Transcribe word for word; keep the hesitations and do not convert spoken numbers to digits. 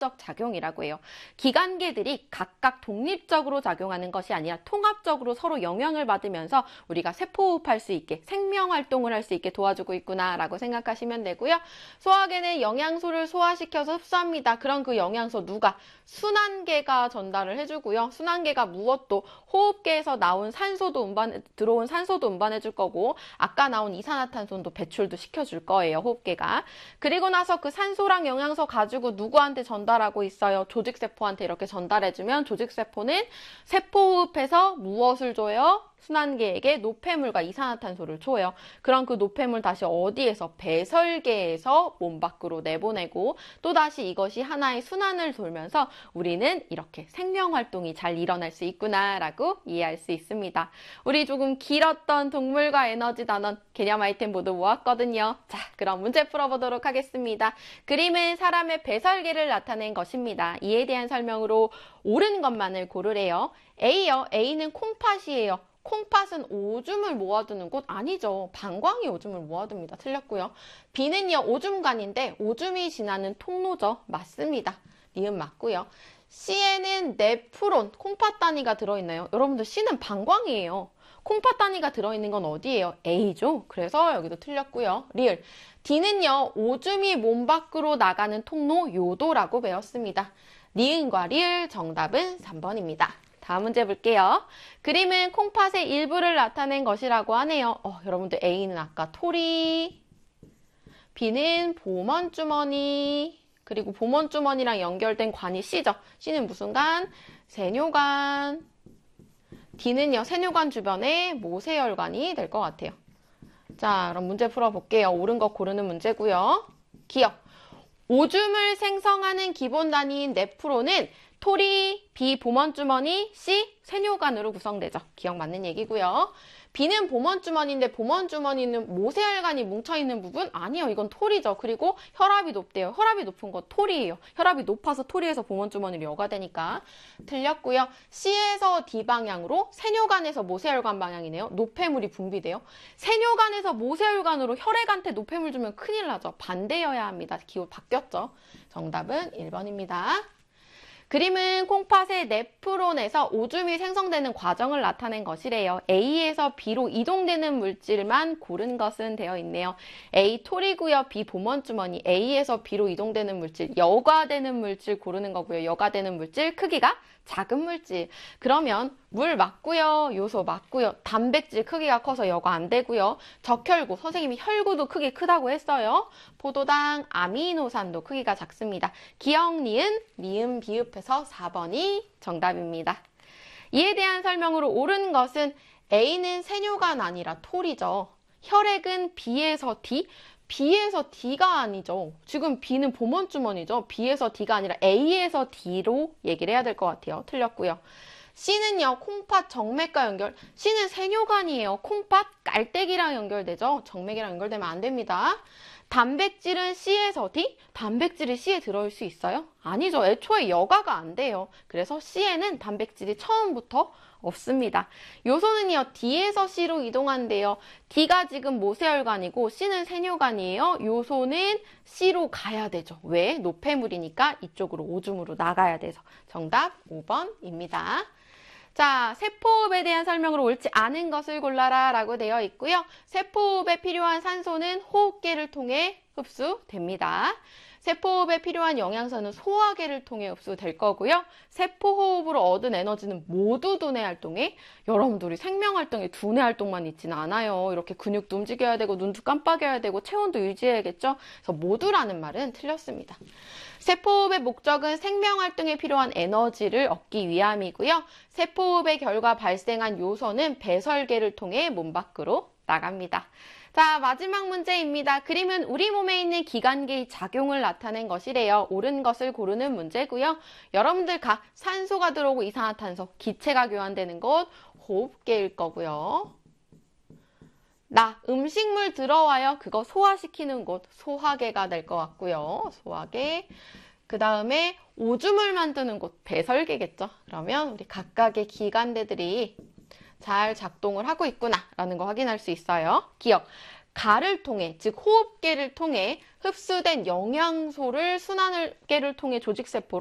통합적 작용이라고 해요. 기관계들이 각각 독립적으로 작용하는 것이 아니라 통합적으로 서로 영향을 받으면서 우리가 세포호흡할 수 있게 생명활동을 할 수 있게 도와주고 있구나 라고 생각하시면 되고요. 소화계는 영양소를 소화시켜서 흡수합니다. 그럼 그 영양소 누가? 순환계가 전달을 해주고요. 순환계가 무엇도 호흡계에서 나온 산소도 운반, 들어온 산소도 운반해줄 거고 아까 나온 이산화탄소도 배출도 시켜줄 거예요. 호흡계가. 그리고 나서 그 산소랑 영양소 가지고 누구한테 전달하고 있어요? 조직세포한테 이렇게 전달해주면 조직세포는 세포호흡해서 무엇을 줘요? 순환계에게 노폐물과 이산화탄소를 줘요. 그럼 그 노폐물 다시 어디에서? 배설계에서 몸 밖으로 내보내고 또다시 이것이 하나의 순환을 돌면서 우리는 이렇게 생명활동이 잘 일어날 수 있구나 라고 이해할 수 있습니다. 우리 조금 길었던 동물과 에너지 단원 개념 아이템 모두 모았거든요. 자, 그럼 문제 풀어보도록 하겠습니다. 그림은 사람의 배설계를 나타낸 것입니다. 이에 대한 설명으로 옳은 것만을 고르래요. A요. A는 콩팥이에요. 콩팥은 오줌을 모아두는 곳 아니죠. 방광이 오줌을 모아둡니다. 틀렸고요. B는요. 오줌관인데 오줌이 지나는 통로죠. 맞습니다. 니은 맞고요. C에는 네프론, 콩팥 단위가 들어있나요? 여러분들 C는 방광이에요. 콩팥 단위가 들어있는 건 어디예요? A죠. 그래서 여기도 틀렸고요. 리을. D는요. 오줌이 몸 밖으로 나가는 통로 요도라고 배웠습니다. 니은과 리을 정답은 삼 번입니다. 다음 문제 볼게요. 그림은 콩팥의 일부를 나타낸 것이라고 하네요. 어, 여러분들 A는 아까 토리, B는 보먼주머니, 그리고 보먼주머니랑 연결된 관이 C죠. C는 무슨 관? 세뇨관. D는요. 세뇨관 주변에 모세혈관이 될 것 같아요. 자, 그럼 문제 풀어볼게요. 옳은 거 고르는 문제고요. 기억. 오줌을 생성하는 기본 단위인 네프론은 토리, B 보먼주머니, C 세뇨관으로 구성되죠. 기억 맞는 얘기고요. B는 보먼주머니인데 보먼주머니는 모세혈관이 뭉쳐있는 부분? 아니요. 이건 토리죠. 그리고 혈압이 높대요. 혈압이 높은 거 토리예요. 혈압이 높아서 토리에서 보먼주머니로 여가 되니까 틀렸고요. C에서 D 방향으로 세뇨관에서 모세혈관 방향이네요. 노폐물이 분비돼요. 세뇨관에서 모세혈관으로 혈액한테 노폐물 주면 큰일 나죠. 반대여야 합니다. 기호 바뀌었죠. 정답은 일 번입니다. 그림은 콩팥의 네프론에서 오줌이 생성되는 과정을 나타낸 것이래요. A에서 B로 이동되는 물질만 고른 것은 되어 있네요. A 토리고요. B 보먼주머니. A에서 B로 이동되는 물질, 여과되는 물질 고르는 거고요. 여과되는 물질 크기가 작은 물질. 그러면 물 맞고요. 요소 맞고요. 단백질 크기가 커서 여과 안 되고요. 적혈구, 선생님이 혈구도 크기 크다고 했어요. 포도당, 아미노산도 크기가 작습니다. 기억, 니은, 미음, 비읍해서 사 번이 정답입니다. 이에 대한 설명으로 옳은 것은 A는 세뇨관 아니라 토리죠. 혈액은 B에서 D, B에서 D가 아니죠. 지금 B는 보먼주머니죠. B에서 D가 아니라 A에서 D로 얘기를 해야 될 것 같아요. 틀렸고요. C는요. 콩팥 정맥과 연결. C는 세뇨관이에요. 콩팥 깔때기랑 연결되죠. 정맥이랑 연결되면 안 됩니다. 단백질은 C에서 D? 단백질이 C에 들어올 수 있어요? 아니죠. 애초에 여과가 안 돼요. 그래서 C에는 단백질이 처음부터 없습니다. 요소는요. D에서 C로 이동한대요. D가 지금 모세혈관이고 C는 세뇨관이에요. 요소는 C로 가야 되죠. 왜? 노폐물이니까 이쪽으로 오줌으로 나가야 돼서. 정답 오 번입니다. 자, 세포호흡에 대한 설명으로 옳지 않은 것을 골라라 라고 되어 있고요. 세포호흡에 필요한 산소는 호흡계를 통해 흡수됩니다. 세포호흡에 필요한 영양소는 소화계를 통해 흡수될 거고요. 세포호흡으로 얻은 에너지는 모두 두뇌 활동에, 여러분들이 생명활동에 두뇌 활동만 있지는 않아요. 이렇게 근육도 움직여야 되고 눈도 깜빡여야 되고 체온도 유지해야겠죠. 그래서 모두라는 말은 틀렸습니다. 세포호흡의 목적은 생명활동에 필요한 에너지를 얻기 위함이고요. 세포호흡의 결과 발생한 요소는 배설계를 통해 몸 밖으로 나갑니다. 자, 마지막 문제입니다. 그림은 우리 몸에 있는 기관계의 작용을 나타낸 것이래요. 옳은 것을 고르는 문제고요. 여러분들 각 산소가 들어오고 이산화탄소, 기체가 교환되는 곳 호흡계일 거고요. 나, 음식물 들어와요. 그거 소화시키는 곳 소화계가 될 것 같고요. 소화계. 그 다음에 오줌을 만드는 곳 배설계겠죠. 그러면 우리 각각의 기관대들이 잘 작동을 하고 있구나 라는 거 확인할 수 있어요. 기억. 가를 통해, 즉 호흡계를 통해 흡수된 영양소를 순환계를 통해 조직세포로